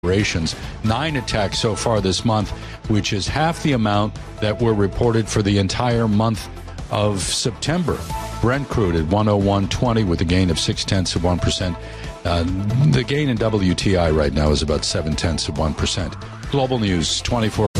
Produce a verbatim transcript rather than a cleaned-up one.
operations. Nine attacks so far this month, which is half the amount that were reported for the entire month of September. Brent crude at one oh one twenty with a gain of six tenths of one percent. Uh, the gain in W T I right now is about seven tenths of one percent. Global News twenty-four